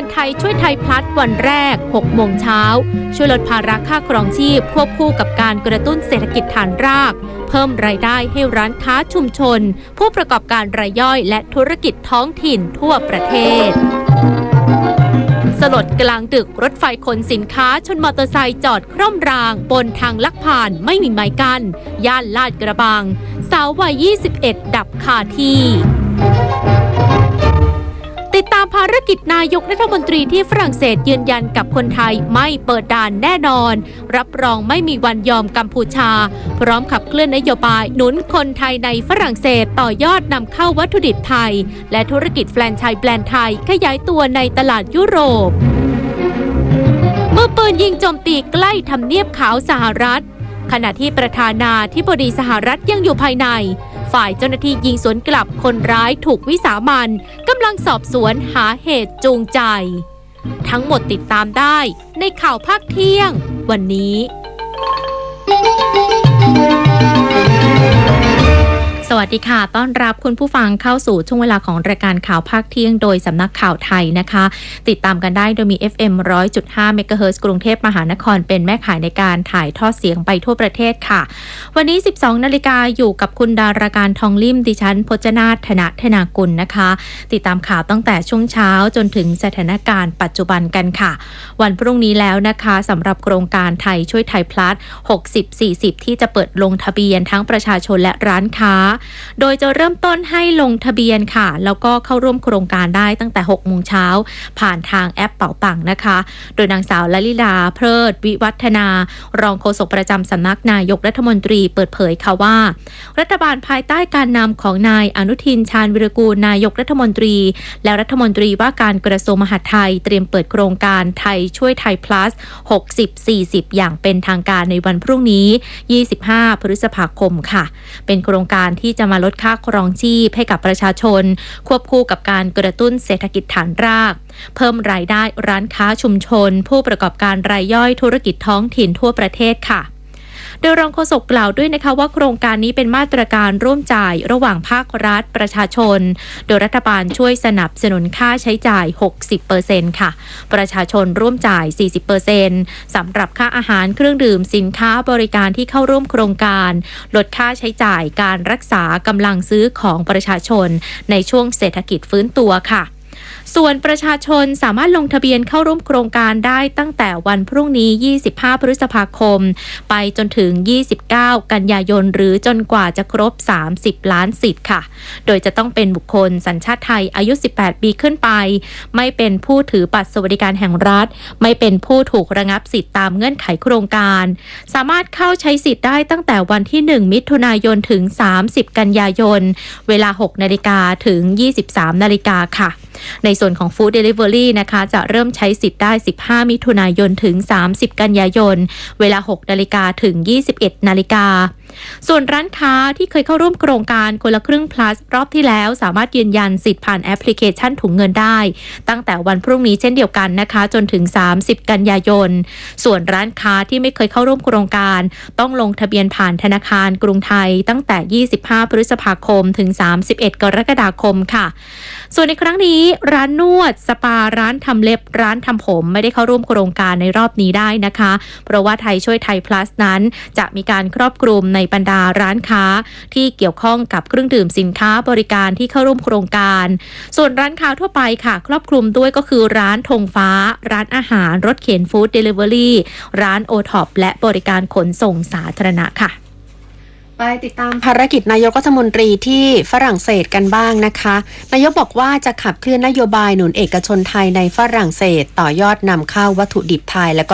นไทยช่วยไทยพลัสวันแรก 6 โมงเช้าช่วยลดภาระค่าครองชีพควบคู่กับการกระตุ้นเศรษฐกิจฐานรากเพิ่มรายได้ให้ร้านค้าชุมชนผู้ประกอบการรายย่อยและธุรกิจท้องถิ่นทั่วประเทศสลดกลางดึกรถไฟขนสินค้าชนมอเตอร์ไซค์จอดคร่อมรางบนทางลักผ่านไม่มีไม้กั้นย่านลาดกระบังสาววัย 21 ดับคาที่ติดตามภารกิจนายกรัฐมนตรีที่ฝรั่งเศสยืนยันกับคนไทยไม่เปิดด่านแน่นอนรับรองไม่มีวันยอมกัมพูชาพร้อมขับเคลื่อนนโยบายหนุนคนไทยในฝรั่งเศสต่อยอดนำเข้าวัตถุดิบไทยและธุรกิจแฟรนไชส์แบรนด์ไทยขยายตัวในตลาดยุโรปมือปืนยิงโจมตีใกล้ทำเนียบขาวสหรัฐขณะที่ประธานาธิบดีสหรัฐยังอยู่ภายในฝ่ายเจ้าหน้าที่ยิงสวนกลับคนร้ายถูกวิสามันกำลังสอบสวนหาเหตุจูงใจทั้งหมดติดตามได้ในข่าวภาคเที่ยงวันนี้สวัสดีค่ะต้อนรับคุณผู้ฟังเข้าสู่ช่วงเวลาของรายการข่าวภาคเที่ยงโดยสำนักข่าวไทยนะคะติดตามกันได้โดยมี FM 100.5 เมกะเฮิรตซ์กรุงเทพมหานครเป็นแม่ข่ายในการถ่ายทอดเสียงไปทั่วประเทศค่ะวันนี้ 12 นาฬิกาอยู่กับคุณดาราการทองลิ่มดิฉันพจนาถ ธนากุลนะคะติดตามข่าวตั้งแต่ช่วงเช้าจนถึงสถานการณ์ปัจจุบันกันค่ะวันพรุ่งนี้แล้วนะคะสำหรับโครงการไทยช่วยไทยพลัส 60-40 ที่จะเปิดลงทะเบียนทั้งประชาชนและร้านค้าโดยจะเริ่มต้นให้ลงทะเบียนค่ะแล้วก็เข้าร่วมโครงการได้ตั้งแต่ 6 โมงเช้าผ่านทางแอปเป๋าปังนะคะโดยนางสาวลลิดาเพลิดวิวัฒนารองโฆษกประจำสำนักนายกรัฐมนตรีเปิดเผยค่ะว่ารัฐบาลภายใต้การนำของนายอนุทินชาญวิรากูลนายกรัฐมนตรีและรัฐมนตรีว่าการกระทรวงมหาดไทยเตรียมเปิดโครงการไทยช่วยไทยพลัส 60-40 อย่างเป็นทางการในวันพรุ่งนี้ 25 พฤษภาคมค่ะเป็นโครงการที่จะมาลดค่าครองชีพให้กับประชาชนควบคู่กับการกระตุ้นเศรษฐกิจฐานรากเพิ่มรายได้ร้านค้าชุมชนผู้ประกอบการรายย่อยธุรกิจท้องถิ่นทั่วประเทศค่ะโดยรองโฆษกกล่าวด้วยนะคะว่าโครงการนี้เป็นมาตรการร่วมจ่ายระหว่างภาครัฐประชาชนโดยรัฐบาลช่วยสนับสนุนค่าใช้จ่าย 60% ค่ะประชาชนร่วมจ่าย 40% สำหรับค่าอาหารเครื่องดื่มสินค้าบริการที่เข้าร่วมโครงการลดค่าใช้จ่ายการรักษากำลังซื้อของประชาชนในช่วงเศรษฐกิจฟื้นตัวค่ะส่วนประชาชนสามารถลงทะเบียนเข้าร่วมโครงการได้ตั้งแต่วันพรุ่งนี้ 25 พฤษภาคมไปจนถึง 29 กันยายนหรือจนกว่าจะครบ 30 ล้านสิทธิ์ค่ะโดยจะต้องเป็นบุคคลสัญชาติไทยอายุ 18 ปีขึ้นไปไม่เป็นผู้ถือบัตรสวัสดิการแห่งรัฐไม่เป็นผู้ถูกระงับสิทธิ์ตามเงื่อนไขโครงการสามารถเข้าใช้สิทธิ์ได้ตั้งแต่วันที่ 1 มิถุนายนถึง 30 กันยายนเวลา 6 นาฬิกาถึง 23 นาฬิกาค่ะในส่วนของ Food Delivery นะคะจะเริ่มใช้สิทธิ์ได้ 15 มิถุนายนถึง 30 กันยายนเวลา 6 นาฬิกาถึง 21 นาฬิกาส่วนร้านค้าที่เคยเข้าร่วมโครงการคนละครึ่ง plus รอบที่แล้วสามารถยืนยันสิทธิ์ผ่านแอปพลิเคชันถุงเงินได้ตั้งแต่วันพรุ่งนี้เช่นเดียวกันนะคะจนถึง 30 กันยายนส่วนร้านค้าที่ไม่เคยเข้าร่วมโครงการต้องลงทะเบียนผ่านธนาคารกรุงไทยตั้งแต่ 25 พฤษภาคมถึง 31 กรกฎาคมค่ะส่วนในครั้งนี้ร้านนวดสปาร้านทำเล็บร้านทำผมไม่ได้เข้าร่วมโครงการในรอบนี้ได้นะคะเพราะว่าไทยช่วยไทย plus นั้นจะมีการครอบคลุมในบรรดาร้านค้าที่เกี่ยวข้องกับเครื่องดื่มสินค้าบริการที่เข้าร่วมโครงการส่วนร้านค้าทั่วไปค่ะครอบคลุมด้วยก็คือร้านธงฟ้าร้านอาหารรถเข็นฟู้ดเดลิเวอรี่ร้านโอท็อปและบริการขนส่งสาธารณะค่ะไปติดตามภารกิจนายกรัฐมนตรีที่ฝรั่งเศสกันบ้างนะคะนายกบอกว่าจะขับเคลื่อนนโยบายหนุนเอกชนไทยในฝรั่งเศสต่อยอดนำเข้าวัตถุดิบไทยและ